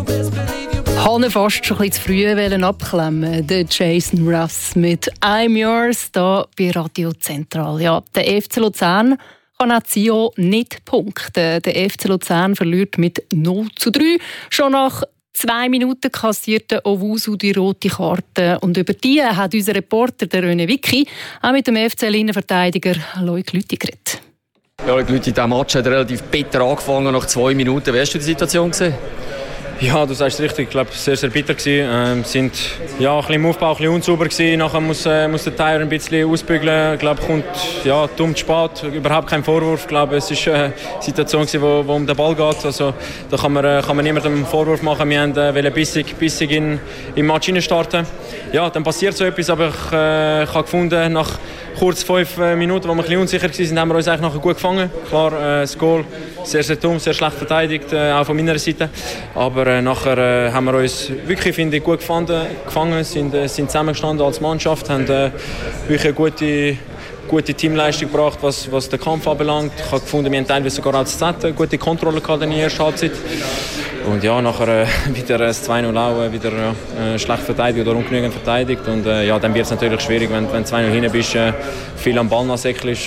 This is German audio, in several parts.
Ich fast schon ein bisschen zu früh abklemmen. Der Jason Russ mit «I'm Yours» hier bei Radio Zentral. Ja, der FC Luzern kann auch Zio nicht punkten. Der FC Luzern verliert mit 0:3. Schon nach 2 Minuten kassierte Owusu die rote Karte. Und über die hat unser Reporter der René Wicki auch mit dem FCL-Innenverteidiger Loic Lüthi geredet. Ja, Loic Lüthi, der Match hat relativ bitter angefangen nach 2 Minuten. Wie hast du die Situation gesehen? Ja, du sagst es richtig. Ich glaube, sehr, sehr bitter gewesen. Sind ja, ein bisschen im Aufbau ein bisschen unsauber gewesen. Nachher muss der Tyre ein bisschen ausbügeln. Ich glaube, kommt ja, dumm zu spät. Überhaupt kein Vorwurf. Ich glaube, es ist eine Situation gewesen, wo um den Ball geht. Also, da kann man niemandem einen Vorwurf machen. Wir wollten bissig in Match starten. Ja, dann passiert so etwas. Aber ich habe gefunden, nach kurz 5 Minuten, wo wir ein bisschen unsicher waren, haben wir uns eigentlich nachher gut gefangen. Klar, das Goal sehr, sehr dumm, sehr schlecht verteidigt, auch von meiner Seite. Aber nachher haben wir uns wirklich, finde ich, gut gefangen, sind zusammengestanden als Mannschaft, haben wirklich eine gute Teamleistung gebracht, was den Kampf anbelangt. Ich habe gefunden, wir haben teilweise sogar als Z eine gute Kontrolle gehabt in der ersten Halbzeit. Und ja, nachher wieder das 2:0 auch wieder schlecht verteidigt oder ungenügend verteidigt. Und ja, dann wird es natürlich schwierig, wenn du 2:0 hinten bist, viel am Ball nachsäckelst,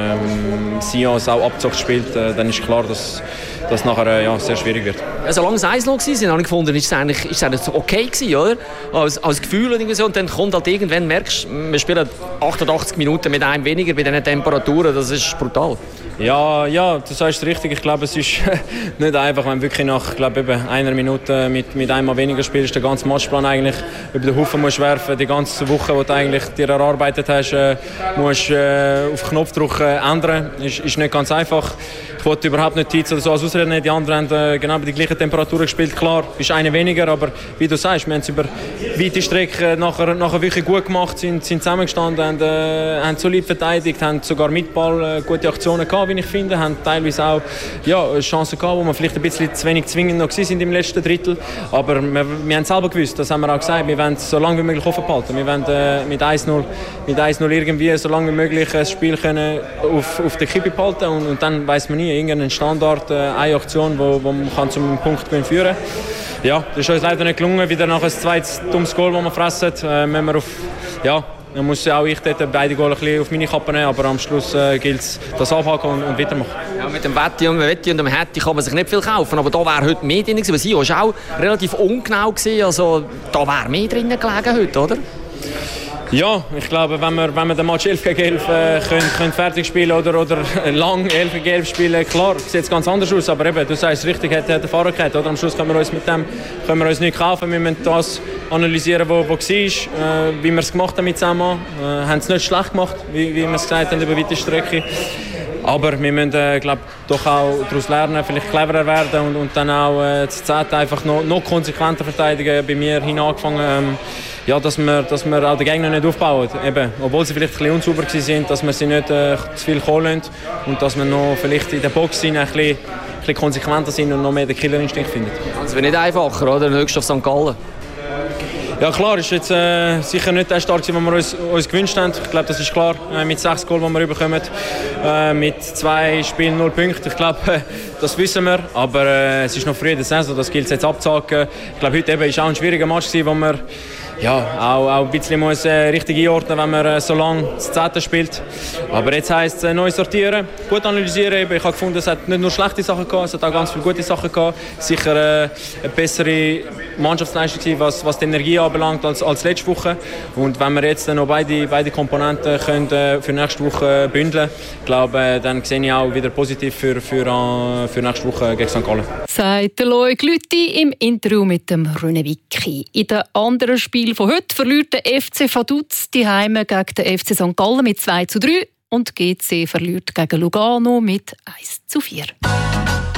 Sion auch abzockt spielt, dann ist klar, dass das nachher sehr schwierig wird. Solange es 1:0 war, habe ich gefunden, ist es eigentlich okay gewesen, oder? Als Gefühl oder so. Und dann kommt halt irgendwann, merkst du, wir spielen 88 Minuten mit einem weniger bei diesen Temperaturen, das ist brutal. Ja, du sagst es richtig. Ich glaube, es ist nicht einfach, wenn du wirklich nach einer Minute mit einmal weniger spielst, den ganzen Matchplan eigentlich über den Haufen musst werfen, die ganze Woche, die du eigentlich dir erarbeitet hast, musst auf Knopfdruck ändern. Ist nicht ganz einfach. Ich wollte überhaupt nicht Tietz oder so als Ausrede nehmen. Die anderen haben genau bei die gleichen Temperaturen gespielt. Klar, ist eine weniger, aber wie du sagst, wir haben es über weite Strecken nachher wirklich gut gemacht, sind zusammengestanden, haben solid verteidigt, haben sogar mit Ball gute Aktionen gehabt, wie ich finde, haben teilweise auch Chancen gehabt, wo wir vielleicht ein bisschen zu wenig zwingend noch sind im letzten Drittel. Aber wir haben selber gewusst, das haben wir auch gesagt, wir wollen es so lange wie möglich offen behalten. Wir wollen mit 1:0 irgendwie so lange wie möglich das Spiel können auf der Kippe behalten und dann weiss man nie, irgendeinen Standard, eine Aktion, wo man kann zum Punkt führen kann. Ja, das ist uns leider nicht gelungen. Wieder nach ein zweites dummes Goal, das wir fressen. Man muss auch ich dort beide Goal ein bisschen auf meine Kappe nehmen, aber am Schluss gilt es, das abhaken und weitermachen. Ja, mit dem Wetti und dem Hätti kann man sich nicht viel kaufen, aber da wäre heute mehr drin gewesen. Sie war auch relativ ungenau gewesen, also da wäre mehr drin gelegen heute, oder? Ja, ich glaube, wenn wir den Match 11 gegen 11 können fertig spielen oder lang 11 gegen 11 spielen, klar, sieht es ganz anders aus. Aber eben, du sagst es richtig, hat der Fahrer gehabt, oder? Am Schluss können wir uns nicht kaufen. Wir müssen das analysieren, was war, wie wir es gemacht haben mit zusammen. Haben es nicht schlecht gemacht, wie wir es gesagt haben, über weite Strecke. Aber wir müssen doch auch daraus lernen, vielleicht cleverer werden und dann auch zu Z einfach noch konsequenter verteidigen. Bei mir angefangen, dass wir auch den Gegner nicht aufbauen. Eben, obwohl sie vielleicht ein bisschen unsauber waren, dass wir sie nicht zu viel kommen lassen und dass wir noch vielleicht in der Box ein bisschen konsequenter sind und noch mehr den Killerinstinkt finden. Es wird nicht einfacher, oder? Höchst auf St. Gallen. Ja klar, ist jetzt sicher nicht der Start, den wir uns gewünscht haben. Ich glaube, das ist klar. Mit 6 Goals, die wir bekommen, mit 2 Spielen 0 Punkte. Ich glaube, das wissen wir. Aber es ist noch früh in der Saison, das gilt es jetzt abzuhaken. Ich glaube, heute war auch ein schwieriger Match, wo wir auch ein bisschen richtig einordnen, wenn man so lange das 10. spielt. Aber jetzt heisst es neu sortieren, gut analysieren. Ich habe gefunden, es hat nicht nur schlechte Sachen gehabt, es hat auch ganz viele gute Sachen gehabt. Sicher eine bessere Mannschaftsleistung, was die Energie anbelangt, als letzte Woche. Und wenn wir jetzt noch beide Komponenten können, für nächste Woche bündeln, glaube, dann sehe ich auch wieder positiv für nächste Woche gegen St. Gallen. Sagt Loic Lüthi im Interview mit dem René Wicki. In den anderen Spielen von heute verliert der FC Vaduz die Heime gegen den FC St. Gallen mit 2:3 und GC verliert gegen Lugano mit 1:4.